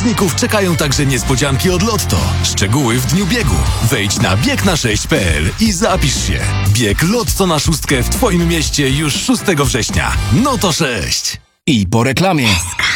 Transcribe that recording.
uczestników czekają także niespodzianki od Lotto. Szczegóły w dniu biegu. Wejdź na biegna6.pl i zapisz się. Bieg Lotto na szóstkę w Twoim mieście już 6 września. No to 6. I po reklamie.